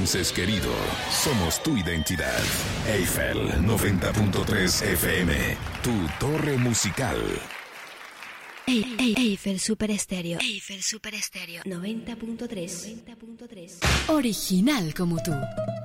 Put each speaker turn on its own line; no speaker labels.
Sanses querido, somos tu identidad. Eiffel 90.3 FM, tu torre musical.
Eiffel Super Estéreo. Eiffel Super Estéreo 90.3. Original como tú.